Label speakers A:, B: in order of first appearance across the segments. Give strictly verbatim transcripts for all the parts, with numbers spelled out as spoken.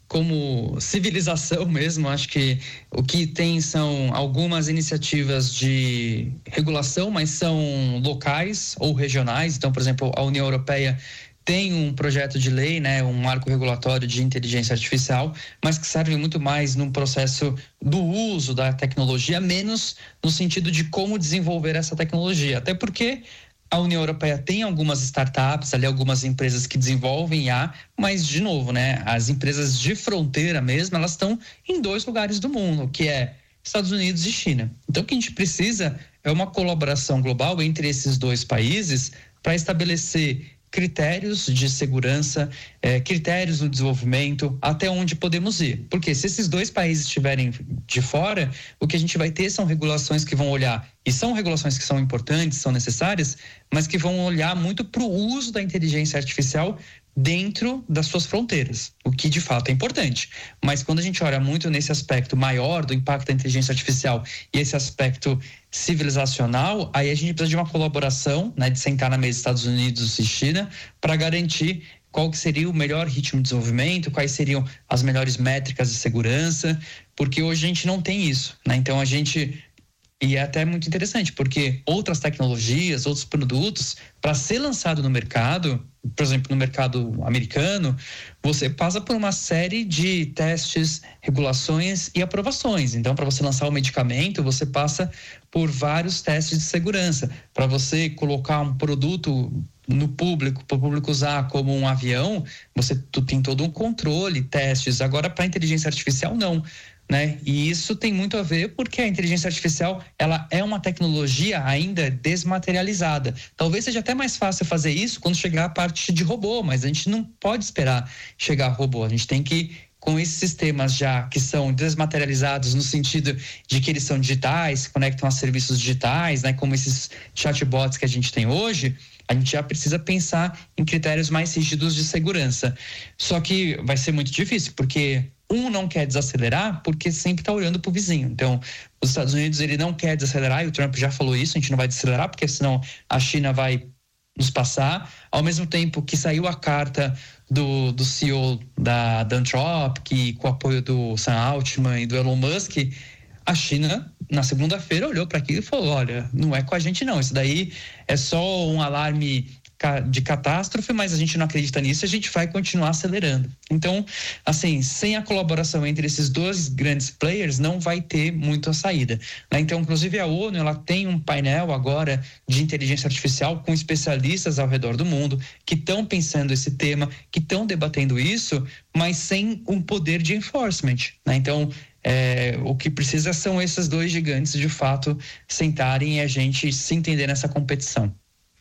A: como civilização mesmo, acho que o que tem são algumas iniciativas de regulação, mas são locais ou regionais. Então, por exemplo, a União Europeia tem um projeto de lei, né, um marco regulatório de inteligência artificial, mas que serve muito mais num processo do uso da tecnologia, menos no sentido de como desenvolver essa tecnologia. Até porque a União Europeia tem algumas startups, ali algumas empresas que desenvolvem I A, mas, de novo, né, as empresas de fronteira mesmo, elas estão em dois lugares do mundo, que é Estados Unidos e China. Então, o que a gente precisa é uma colaboração global entre esses dois países para estabelecer critérios de segurança, eh, critérios no desenvolvimento, até onde podemos ir. Porque se esses dois países estiverem de fora, o que a gente vai ter são regulações que vão olhar, e são regulações que são importantes, são necessárias, mas que vão olhar muito para o uso da inteligência artificial dentro das suas fronteiras, o que de fato é importante. Mas quando a gente olha muito nesse aspecto maior do impacto da inteligência artificial e esse aspecto civilizacional, aí a gente precisa de uma colaboração, né, de sentar na mesa Estados Unidos e China para garantir qual que seria o melhor ritmo de desenvolvimento, quais seriam as melhores métricas de segurança, porque hoje a gente não tem isso, né? Então a gente... E é até muito interessante, porque outras tecnologias, outros produtos, para ser lançado no mercado, por exemplo, no mercado americano, você passa por uma série de testes, regulações e aprovações. Então, para você lançar um medicamento, você passa por vários testes de segurança. Para você colocar um produto no público, para o público usar como um avião, você tem todo um controle, testes. Agora, para a inteligência artificial, não. Né? E isso tem muito a ver porque a inteligência artificial, ela é uma tecnologia ainda desmaterializada. Talvez seja até mais fácil fazer isso quando chegar a parte de robô, mas a gente não pode esperar chegar a robô. A gente tem que, com esses sistemas já que são desmaterializados no sentido de que eles são digitais, se conectam a serviços digitais, né? Como esses chatbots que a gente tem hoje, a gente já precisa pensar em critérios mais rígidos de segurança. Só que vai ser muito difícil, porque um não quer desacelerar porque sempre está olhando para o vizinho. Então, os Estados Unidos, ele não quer desacelerar, e o Trump já falou isso, a gente não vai desacelerar porque senão a China vai nos passar. Ao mesmo tempo que saiu a carta do, do C E O da, da Anthropic, com o apoio do Sam Altman e do Elon Musk, a China, na segunda-feira, olhou para aquilo e falou, olha, não é com a gente não, isso daí é só um alarme de catástrofe, mas a gente não acredita nisso, a gente vai continuar acelerando. Então, assim, sem a colaboração entre esses dois grandes players, não vai ter muita saída, né? Então, inclusive a ONU, ela tem um painel agora de inteligência artificial com especialistas ao redor do mundo que estão pensando esse tema, que estão debatendo isso, mas sem um poder de enforcement, né? Então, é, o que precisa são esses dois gigantes, de fato, sentarem e a gente se entender nessa competição.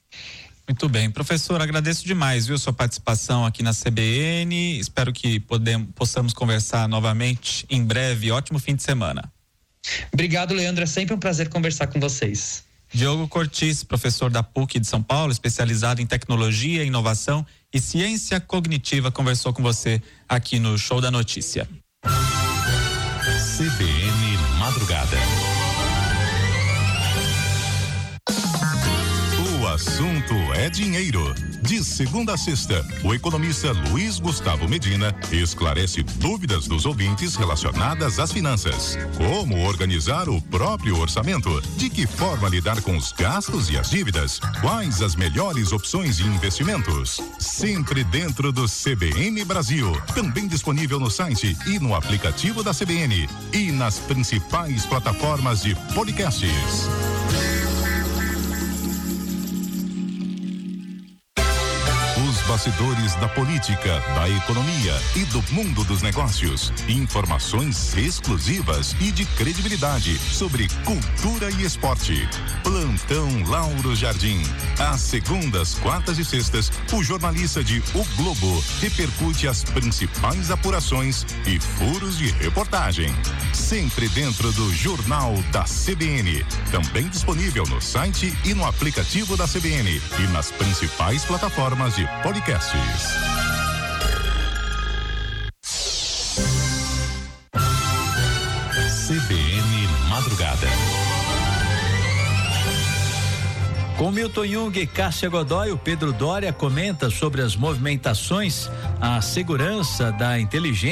B: Muito bem, professor, agradeço demais, viu, sua participação aqui na C B N, espero que podemos, possamos conversar novamente em breve. Ótimo fim de semana.
A: Obrigado, Leandro, é sempre um prazer conversar com vocês.
B: Diogo Cortis, professor da P U C de São Paulo, especializado em tecnologia, inovação e ciência cognitiva, conversou com você aqui no Show da Notícia.
C: C B N Madrugada. O assunto é dinheiro. De segunda a sexta, o economista Luiz Gustavo Medina esclarece dúvidas dos ouvintes relacionadas às finanças. Como organizar o próprio orçamento? De que forma lidar com os gastos e as dívidas? Quais as melhores opções de investimentos? Sempre dentro do C B N Brasil. Também disponível no site e no aplicativo da C B N. E nas principais plataformas de podcasts. Bastidores da política, da economia e do mundo dos negócios. Informações exclusivas e de credibilidade sobre cultura e esporte. Plantão Lauro Jardim. Às segundas, quartas e sextas, o jornalista de O Globo repercute as principais apurações e furos de reportagem. Sempre dentro do Jornal da C B N. Também disponível no site e no aplicativo da C B N e nas principais plataformas de podcast. C B N Madrugada.
D: Com Milton Jung e Cássia Godoy, o Pedro Doria comenta sobre as movimentações, a segurança da inteligência